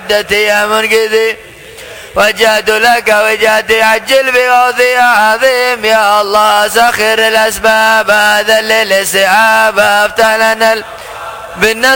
عدتي يا منقذي وجهت لك وجهتي عجل بغوثي يا عظيم يا الله سخر الأسباب ذلل السحاب افتح لنا بالنصر